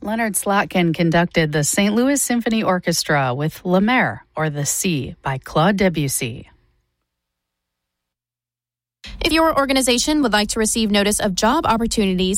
Leonard Slatkin conducted the St. Louis Symphony Orchestra with La Mer, or The Sea, by Claude Debussy. If your organization would like to receive notice of job opportunities